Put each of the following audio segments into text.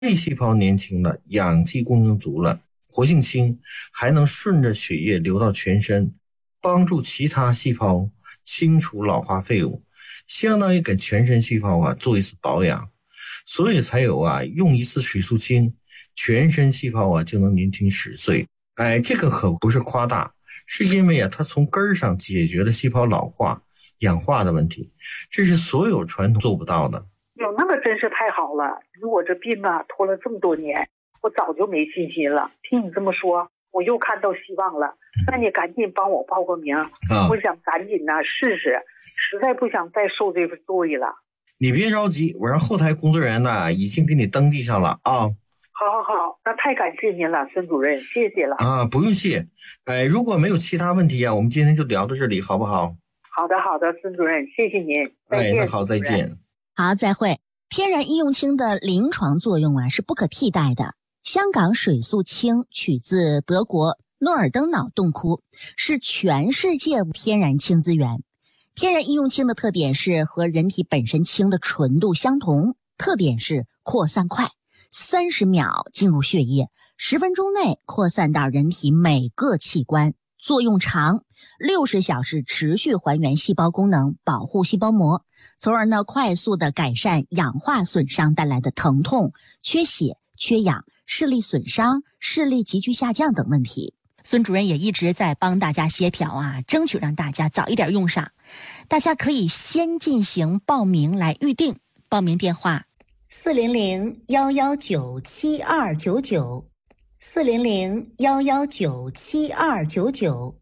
肺细胞年轻了，氧气供应足了，活性轻，还能顺着血液流到全身，帮助其他细胞清除老化废物，相当于给全身细胞做一次保养。所以才有用一次水素清，全身细胞就能年轻10岁。这个可不是夸大，是因为它从根上解决了细胞老化、氧化的问题，这是所有传统做不到的。 有那个真是太好了，我这病拖了这么多年，我早就没信心了。听你这么说，我又看到希望了。那你赶紧帮我报个名，我想赶紧试试，实在不想再受这份罪了。 你别着急，我让后台工作人员已经给你登记上了啊。 好，那太感谢您了，孙主任，谢谢了。 不用谢。如果没有其他问题我们今天就聊到这里，好不好？ 好的，孙主任，谢谢您。再见。 那好，再见。 好，再会。天然异用氢的临床作用是不可替代的。香港水素氢取自德国诺尔登瑙洞窟，是全世界天然氢资源。天然异用氢的特点是和人体本身氢的纯度相同，特点是扩散快，30秒进入血液，10分钟内扩散到人体每个器官，作用长，60小时持续还原细胞功能，保护细胞膜，从而快速的改善氧化损伤带来的疼痛、缺血、缺氧、视力损伤、视力急剧下降等问题。孙主任也一直在帮大家协调争取让大家早一点用上。大家可以先进行报名来预定，报名电话400-119-7299 400-119-7299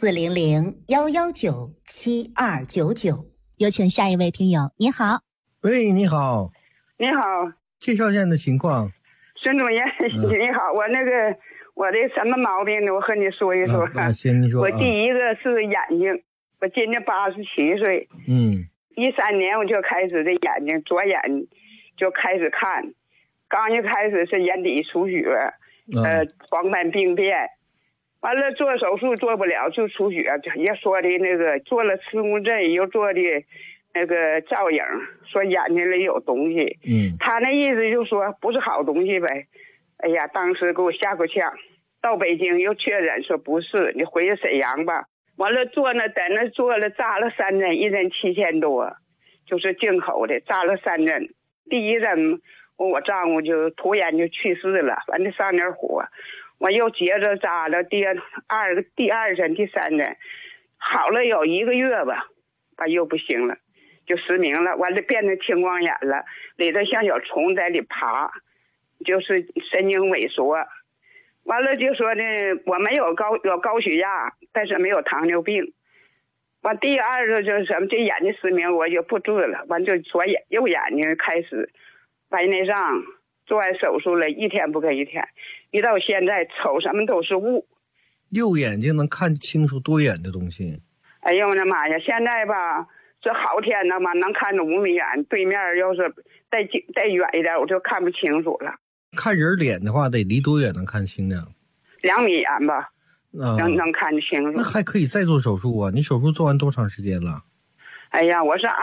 400-119-7299。有请下一位听友。你好。 喂，你好。 你好， 介绍一下你的情况。 孙主任你好，我的什么毛病呢？我和你说一说。 先说。 我第一个是眼睛，我今年87岁。13年我就开始这眼睛左眼就开始看，刚一开始是眼底出血，黄斑病变，完了做手术做不了就出血，也说的那个做了磁共振，又做的那个照影，说眼睛里有东西。他那意思就说不是好东西呗。哎呀，当时给我吓过呛，到北京又确诊说不是，你回沈阳吧。完了在那做了扎了3针，一针7000多，就是进口的，扎了3针。第一针我丈夫就突然就去世了，完了上点火，我又接着扎了第二针、第3针，好了有1个月吧，又不行了，就失明了，完了变成青光眼了，里头像小虫在里爬，就是神经萎缩。完了就说呢，我没有高血压，但是没有糖尿病。完第二个就是什么，这眼睛失明我就不治了，完就右眼睛开始白内障，做完手术了，一天不跟一天，一到现在瞅什么都是雾。 右眼睛能看清楚多远的东西？ 哎呦我的妈呀！现在吧，这好天的嘛，能看着5米远，对面要是再远一点，我就看不清楚了。 看人脸的话，得离多远能看清呢 ？2米远吧，能看清楚。 那还可以再做手术啊？你手术做完多长时间了？ 哎呀，我是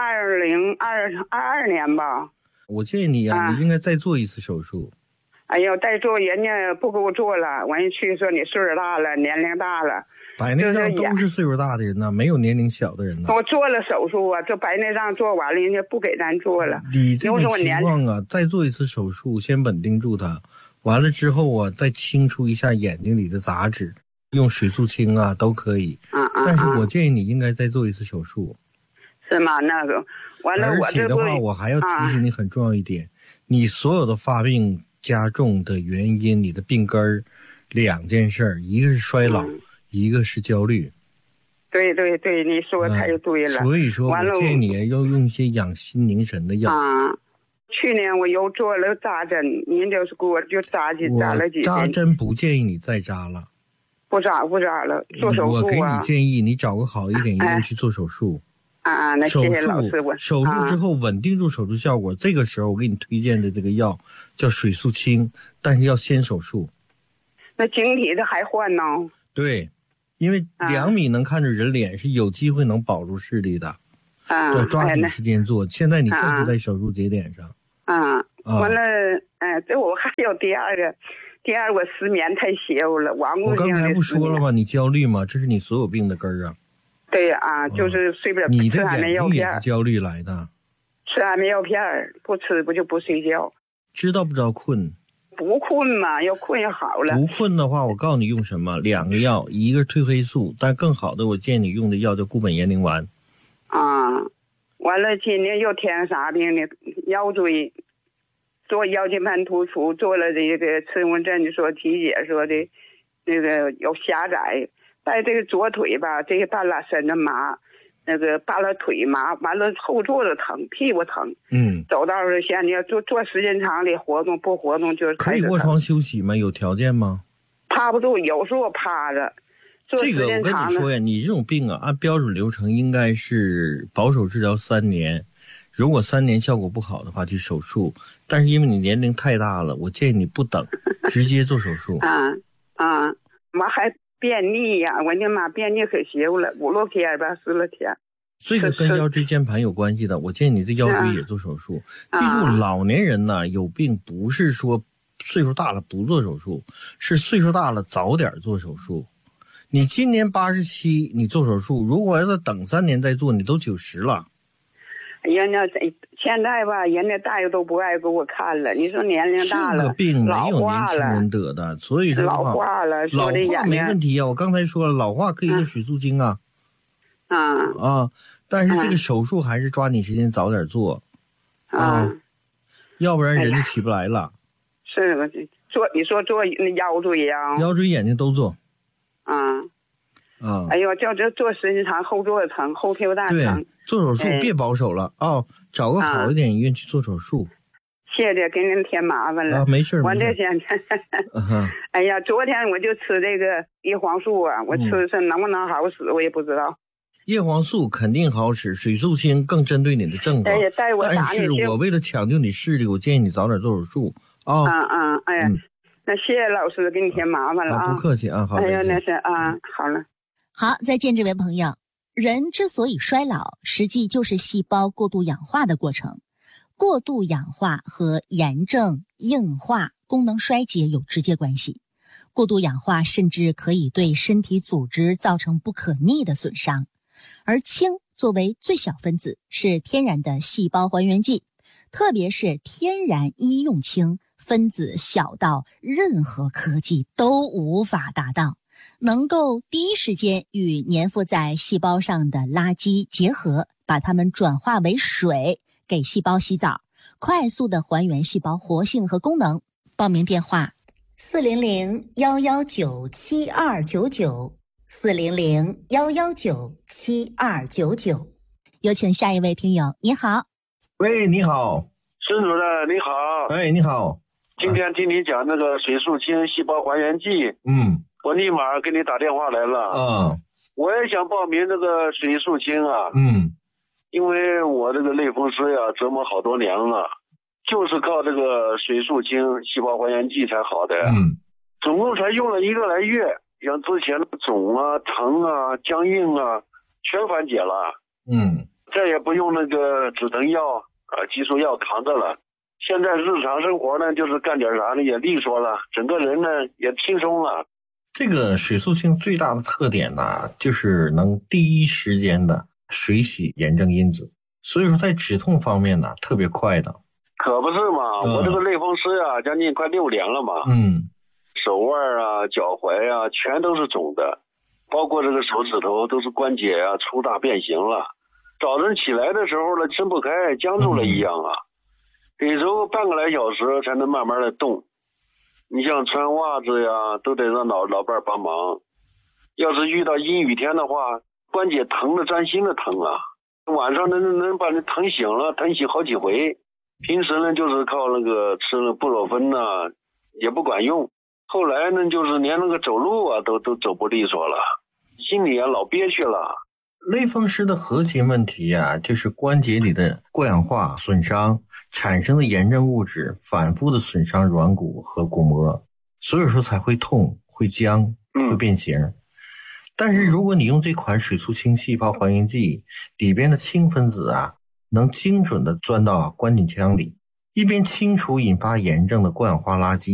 2022年吧。 我建议你你应该再做一次手术。 哎呦，再做人家不给我做了，完去说你岁数大了，年龄大了。 白内障都是岁数大的人呢，没有年龄小的人呢。 我做了手术这白内障做完了，人家不给咱做了。 你这种情况再做一次手术，先稳定住它，完了之后再清除一下眼睛里的杂质，用水素清都可以。但是我建议你应该再做一次手术。 是吗？那个完了， 而且的话，我还要提醒你很重要一点，你所有的发病加重的原因，你的病根儿2件事，一个是衰老，一个是焦虑。 对，你说太对了。 所以说我建议你要用一些养心凝神的药。 去年我又做了扎针，您就是给我就扎了几针。 扎针不建议你再扎了。 不扎了，做手术我给你建议，你找个好一点医院去做手术。 那谢谢老师。 手术之后稳定住手术效果，这个时候我给你推荐的这个药叫水素清，但是要先手术。 那晶体的还换呢？ 对，因为2米能看着人脸是有机会能保住视力的。要抓紧时间做。现在你正是在手术节点上。 完了，这我还有第二个我失眠太邪乎了，顽固性的失眠。 我刚才不说了吗？你焦虑吗？这是你所有病的根儿啊。 对啊，就是睡不了， 你的吃安眠药片也是焦虑来的。 吃安眠药片不吃不就不睡觉。 知道不知道困？ 不困嘛，要困就好了。 不困的话，我告诉你用什么，2个药，一个褪黑素，但更好的我建议你用的药叫固本延龄丸。 完了今年又添啥病呢？腰椎做腰间盘突出，做了这个磁共振，说体检说的那个有狭窄，在这个左腿吧，这个半拉身子麻，那个半拉腿麻，完了后座子疼，屁股疼。走道是现在要做时间长的活动，不活动就可以卧床休息吗？有条件吗？ 趴不住，有时候趴着。 这个我跟你说呀，你这种病啊，按标准流程应该是保守治疗3年，如果3年效果不好的话就手术，但是因为你年龄太大了，我建议你不等，直接做手术。 完还便秘呀，我的妈，便秘可邪乎了，5、6天吧，10来天。 这个跟腰椎间盘有关系的，我建议你这腰椎也做手术。记住，老年人呢有病不是说岁数大了不做手术，是岁数大了早点做手术。你今年87，你做手术，如果要是等3年再做，你都90了。 哎呀，那现在吧，人家大夫都不爱给我看了。你说年龄大了， 这个病没有年轻人得的，所以说老化了， 老化没问题啊。我刚才说了，老化可以用水素精啊。但是这个手术还是抓紧时间早点做要不然人就起不来了。 是吧？你说做腰椎呀？ 腰椎、眼睛都做。 哎呦，叫这做时间长，后座疼，后屁股蛋疼。 对，做手术别保守了找个好一点医院去做手术。 谢谢，给您添麻烦了。 没事。 我这现在，哎呀，昨天我就吃这个叶黄素啊，我吃是能不能好使，我也不知道。 叶黄素肯定好使，水素清更针对你的症状。但是我为了抢救你视力，我建议你早点做手术哎呀。那谢谢老师，给你添麻烦了不客气好。 哎呀，那是好了。 好，再见，这位朋友。人之所以衰老，实际就是细胞过度氧化的过程。过度氧化和炎症、硬化、功能衰竭有直接关系。过度氧化甚至可以对身体组织造成不可逆的损伤。而氢作为最小分子，是天然的细胞还原剂，特别是天然医用氢，分子小到任何科技都无法达到，能够第一时间与粘附在细胞上的垃圾结合，把它们转化为水，给细胞洗澡，快速的还原细胞活性和功能。报名电话400-119-7299，400-119-7299。有请下一位听友。你好。 喂，你好。 孙主任你好。 你好。 今天听你讲那个水素清细胞还原剂，我立马给你打电话来了。我也想报名这个水素清因为我这个类风湿呀折磨好多年了，就是靠这个水素清细胞还原剂才好的。总共才用了1个来月，像之前的肿啊、疼啊、僵硬啊全缓解了。再也不用那个止疼药激素药扛着了。现在日常生活呢，就是干点啥呢也利索了，整个人呢也轻松了。 这个水素清最大的特点呢，就是能第一时间的水洗炎症因子，所以说在止痛方面呢特别快的。 可不是嘛，我这个类风湿啊将近快6年了嘛。手腕啊、脚踝啊全都是肿的，包括这个手指头都是关节啊粗大变形了。早晨起来的时候呢撑不开，僵住了一样得走半个来小时才能慢慢的动。你像穿袜子呀都得让老伴帮忙。要是遇到阴雨天的话，关节疼的钻心的疼晚上能把你疼醒了，疼醒好几回。平时呢就是靠那个吃了布洛芬也不管用。后来呢就是连那个走路都走不利索了，心里老憋屈了。 类风湿的核心问题就是关节里的过氧化损伤产生的炎症物质反复的损伤软骨和骨膜，所以说才会痛、会僵、会变形。但是如果你用这款水素清细胞还原剂，里边的氢分子能精准的钻到关节腔里， 一边清除引发炎症的过氧化垃圾，